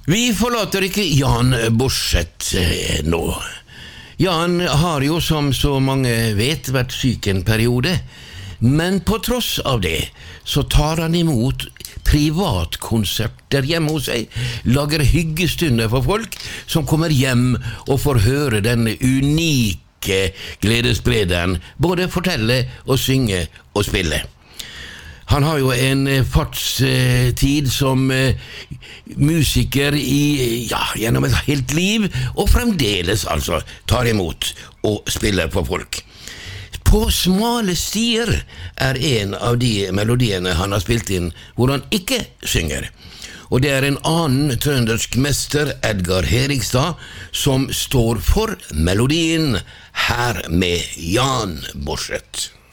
Vi forlater ikke Jan Borseth nå. Jan har jo, som så mange vet, vært syk en periode, men på tross av det så tar han imot privatkonserter hjemme hos seg, lager hyggestunder for folk som kommer hjem og får høre den unike gledessprederen både fortelle og synge og spille. Han har jo en fartstid som musiker gjennom et helt liv, og fremdeles altså tar imot og spiller for folk. På smale stier en av de melodiene han har spilt inn hvor han ikke synger. Og det en annen trøndersk mester, Edgar Herigstad, som står for melodien her med Jan Borseth.